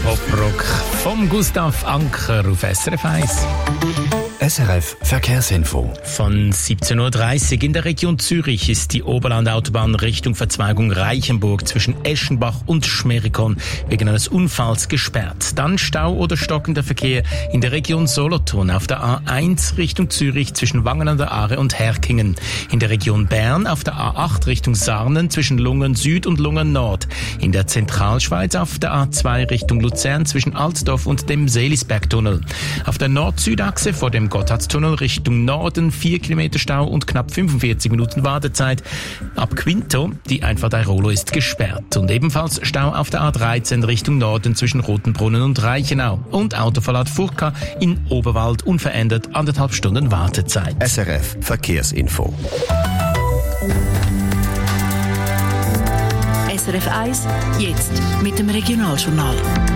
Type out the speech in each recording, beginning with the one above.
Poprock vom Gustav Anker auf SRF 1. SRF Verkehrsinfo. Von 17.30 Uhr in der Region Zürich ist die Oberlandautobahn Richtung Verzweigung Reichenburg zwischen Eschenbach und Schmerikon wegen eines Unfalls gesperrt. Dann Stau oder stockender Verkehr in der Region Solothurn auf der A1 Richtung Zürich zwischen Wangen an der Aare und Herkingen. In der Region Bern auf der A8 Richtung Sarnen zwischen Lungen Süd und Lungen Nord. In der Zentralschweiz auf der A2 Richtung Luzern zwischen Altdorf und dem Seelisbergtunnel. Auf der Nord-Süd-Achse vor dem Gotthardstunnel Richtung Norden 4 Kilometer Stau und knapp 45 Minuten Wartezeit. Ab Quinto, die Einfahrt Airolo ist gesperrt. Und ebenfalls Stau auf der A13 Richtung Norden zwischen Rotenbrunnen und Reichenau. Und Autoverlad Furka in Oberwald unverändert 1,5 Stunden Wartezeit. SRF Verkehrsinfo. SRF 1, jetzt mit dem Regionaljournal.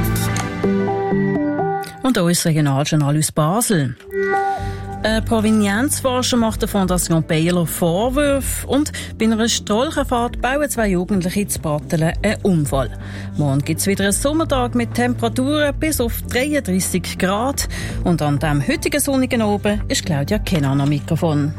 Und hier ist das Regionaljournal aus Basel. Ein Provenienzforscher macht der Fondation Baylor Vorwürfe und bei einer Strolchenfahrt bauen 2 Jugendliche zu Brattelen einen Unfall. Morgen gibt es wieder einen Sommertag mit Temperaturen bis auf 33 Grad. Und an diesem heutigen sonnigen Oben ist Claudia Kenan am Mikrofon.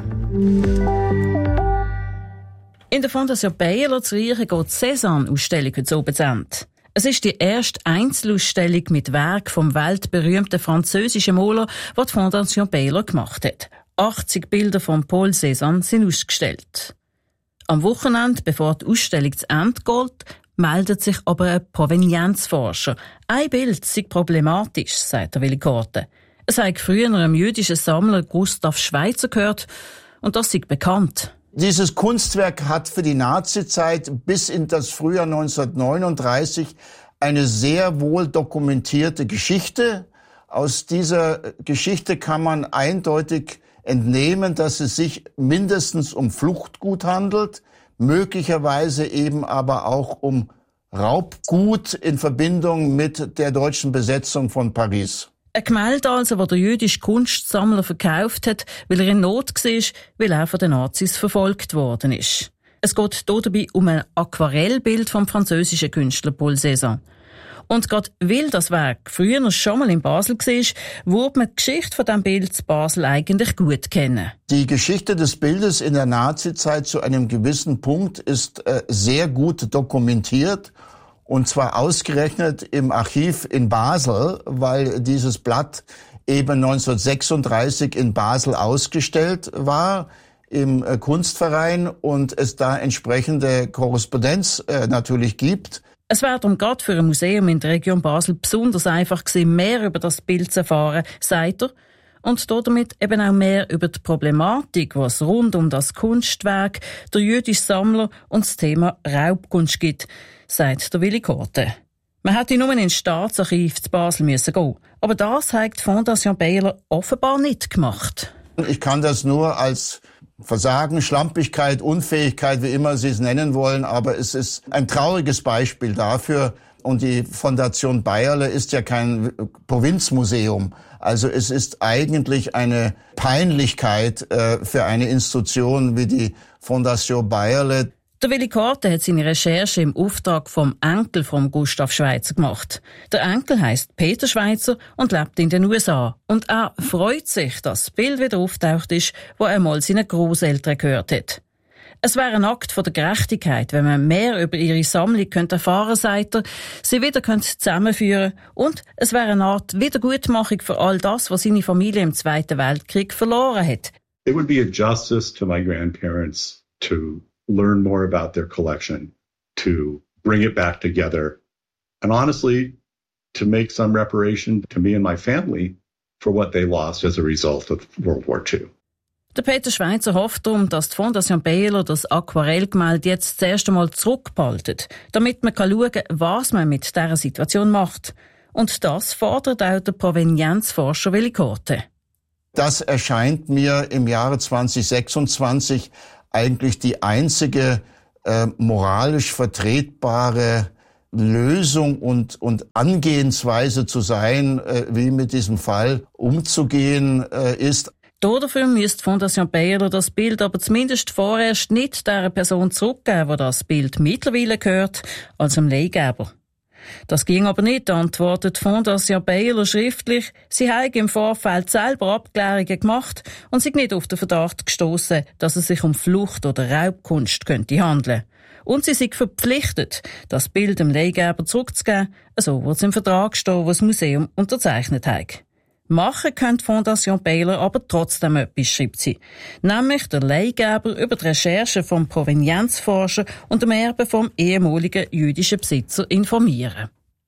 In der Fondation Baylor zu Riechen geht die Cézanne-Ausstellung heute Abend zu Ende. Es ist die erste Einzelausstellung mit Werk vom weltberühmten französischen Maler, die die Fondation Baylor gemacht hat. 80 Bilder von Paul Cézanne sind ausgestellt. Am Wochenende, bevor die Ausstellung zu Ende geht, meldet sich aber ein Provenienzforscher. Ein Bild sei problematisch, sagt der Willi Korte. Es sei früher einem jüdischen Sammler Gustav Schweitzer gehört und das sei bekannt. Dieses Kunstwerk hat für die Nazizeit bis in das Frühjahr 1939 eine sehr wohl dokumentierte Geschichte. Aus dieser Geschichte kann man eindeutig entnehmen, dass es sich mindestens um Fluchtgut handelt, möglicherweise eben aber auch um Raubgut in Verbindung mit der deutschen Besetzung von Paris. Ein Gemälde also, das der jüdische Kunstsammler verkauft hat, weil er in Not war, weil er von den Nazis verfolgt worden ist. Es geht hier dabei um ein Aquarellbild vom französischen Künstler Paul Cézanne. Und gerade weil das Werk früher schon mal in Basel war, würde man die Geschichte von diesem Bild in Basel eigentlich gut kennen. Die Geschichte des Bildes in der Nazizeit zu einem gewissen Punkt ist sehr gut dokumentiert. Und zwar ausgerechnet im Archiv in Basel, weil dieses Blatt eben 1936 in Basel ausgestellt war im Kunstverein und es da entsprechende Korrespondenz natürlich gibt. Es wäre darum gerade für ein Museum in der Region Basel besonders einfach gewesen, mehr über das Bild zu erfahren, sagt er. Und damit eben auch mehr über die Problematik, was rund um das Kunstwerk, der jüdische Sammler und das Thema Raubkunst gibt, sagt der Willi Korte. Man hätte nur ins Staatsarchiv zu Basel müssen gehen. Aber das hat die Fondation Baylor offenbar nicht gemacht. Ich kann das nur als Versagen, Schlampigkeit, Unfähigkeit, wie immer Sie es nennen wollen, aber es ist ein trauriges Beispiel dafür. Und die Fondation Baylor ist ja kein Provinzmuseum. Also es ist eigentlich eine Peinlichkeit für eine Institution wie die Fondation Baylor. Der Willi Korte hat seine Recherche im Auftrag vom Enkel von Gustav Schweitzer gemacht. Der Enkel heisst Peter Schweitzer und lebt in den USA. Und er freut sich, dass das Bild wieder auftaucht ist, wo er mal seine Großeltern gehört hat. Es wäre ein Akt von der Gerechtigkeit, wenn man mehr über ihre Sammlung erfahren könnte, sagt er, sie wieder zusammenführen und es wäre eine Art Wiedergutmachung für all das, was seine Familie im Zweiten Weltkrieg verloren hat. It would be a justice to my grandparents to learn more about their collection, to bring it back together, and honestly, to make some reparation to me and my family for what they lost as a result of World War II. Der Peter Schweitzer hofft darum, dass die Fondation Baylor das Aquarellgemälde jetzt das erste Mal zurückbehaltet, damit man schauen kann, was man mit dieser Situation macht. Und das fordert auch der Provenienzforscher Willi Korte. Das erscheint mir im Jahre 2026 eigentlich die einzige moralisch vertretbare Lösung und Angehensweise zu sein, wie mit diesem Fall umzugehen ist. Dafür müsste die Fondation Baylor das Bild aber zumindest vorerst nicht der Person zurückgeben, die das Bild mittlerweile gehört, also dem Leihgeber. Das ging aber nicht, antwortet Fondation Baylor schriftlich. Sie habe im Vorfeld selber Abklärungen gemacht und sind nicht auf den Verdacht gestossen, dass es sich um Flucht oder Raubkunst könnte handeln. Und sie sind verpflichtet, das Bild dem Leihgeber zurückzugeben, so wird es im Vertrag stehen, den das Museum unterzeichnet hat. Machen könnte Fondation Baylor aber trotzdem etwas, schreibt sie. Nämlich der Leihgeber über die Recherche vom Provenienzforscher und dem Erbe vom ehemaligen jüdischen Besitzer informieren.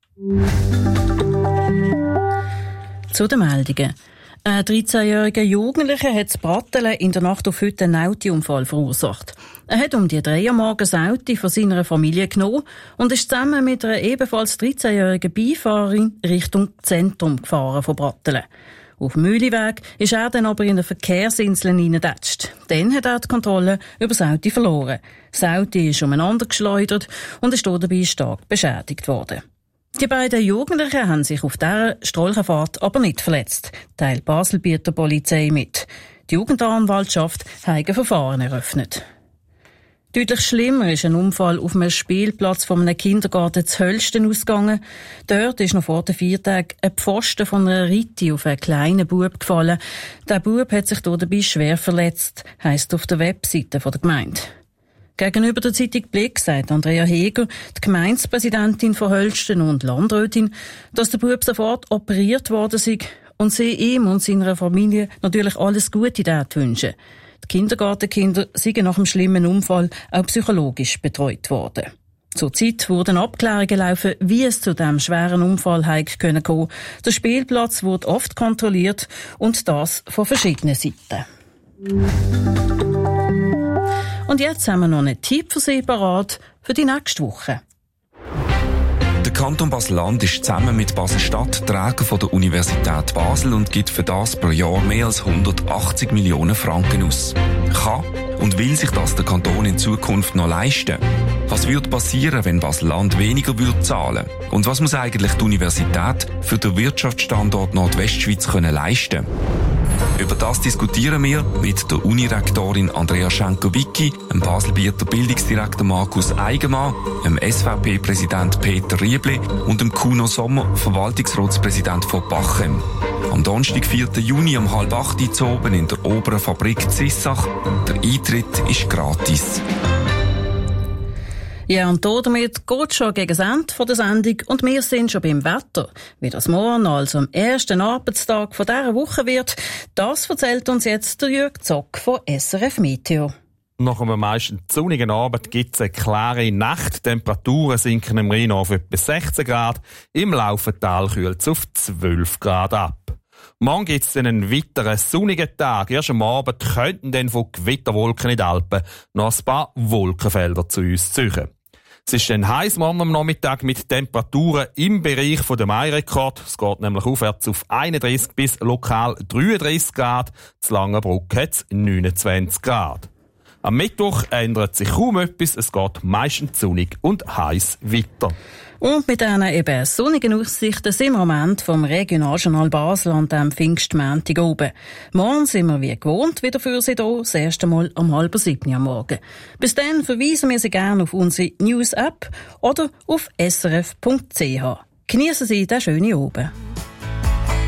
Zu den Meldungen. Ein 13-jähriger Jugendlicher hat in Brattelen in der Nacht auf heute einen Autounfall verursacht. Er hat um die 3 Uhr morgens das Auto von seiner Familie genommen und ist zusammen mit einer ebenfalls 13-jährigen Beifahrerin Richtung Zentrum gefahren von Brattelen. Auf dem Mühleweg ist er dann aber in eine Verkehrsinsel hineingetatscht. Dann hat er die Kontrolle über das Auto verloren. Das Auto ist umeinander geschleudert und ist dabei stark beschädigt worden. Die beiden Jugendlichen haben sich auf dieser Strolchenfahrt aber nicht verletzt, teilt Basel-Bieter Polizei mit. Die Jugendanwaltschaft hat ein Verfahren eröffnet. Deutlich schlimmer ist ein Unfall auf einem Spielplatz von einem Kindergarten zu Höllsten ausgegangen. Dort ist noch vor den 4 Tagen ein Pfosten von einer Ritte auf einen kleinen Bub gefallen. Der Bub hat sich dabei schwer verletzt, heisst auf der Webseite der Gemeinde. Gegenüber der Zeitung Blick sagt Andrea Heger, die Gemeindepräsidentin von Höllsten und Landrätin, dass der Bub sofort operiert worden sei und sie ihm und seiner Familie natürlich alles Gute dort wünschen. Die Kindergartenkinder seien nach dem schlimmen Unfall auch psychologisch betreut worden. Zurzeit wurden Abklärungen laufen, wie es zu diesem schweren Unfall kommen konnte. Der Spielplatz wurde oft kontrolliert und das von verschiedenen Seiten. Und jetzt haben wir noch einen Tipp für Sie parat für die nächste Woche. Der Kanton Basel-Land ist zusammen mit Basel-Stadt Träger von der Universität Basel und gibt für das pro Jahr mehr als 180 Millionen Franken aus. Kann und will sich das der Kanton in Zukunft noch leisten? Was würde passieren, wenn Basel-Land weniger würde zahlen? Und was muss eigentlich die Universität für den Wirtschaftsstandort Nordwestschweiz leisten? Über das diskutieren wir mit der Unirektorin Andrea Schenker-Wicki, dem Basel-Bieter Bildungsdirektor Markus Eigenmann, dem SVP-Präsident Peter Riebli und dem Kuno Sommer, Verwaltungsratspräsident von Bachem. Am Donnerstag, 4. Juni um 7:30 Uhr oben in der oberen Fabrik Zissach. Der Eintritt ist gratis. Ja, und damit geht es schon gegen das Ende der Sendung und wir sind schon beim Wetter. Wie das morgen, also am ersten Arbeitstag von dieser Woche wird, das erzählt uns jetzt der Jürg Zock von SRF Meteo. Nach einem meistens sonnigen Abend gibt es eine klare Nacht. Temperaturen sinken im Rhein auf etwa 16 Grad. Im Laufental kühlt es auf 12 Grad ab. Morgen gibt es dann einen weiteren sonnigen Tag. Erst am Abend könnten dann von Gewitterwolken in den Alpen noch ein paar Wolkenfelder zu uns ziehen. Es ist dann heiß morgen am Nachmittag mit Temperaturen im Bereich der Mai-Rekord. Es geht nämlich aufwärts auf 31 bis lokal 33 Grad. Zu Langenbruck hat es 29 Grad. Am Mittwoch ändert sich kaum etwas. Es geht meistens sonnig und heiß weiter. Und mit diesen eben sonnigen Aussichten sind wir am Ende vom Regionaljournal Basel an diesem Pfingstmontag oben. Morgen sind wir wie gewohnt wieder für Sie da, das erste Mal um 6:30 am Morgen. Bis dann verweisen wir Sie gerne auf unsere News-App oder auf srf.ch. Genießen Sie den schönen Abend.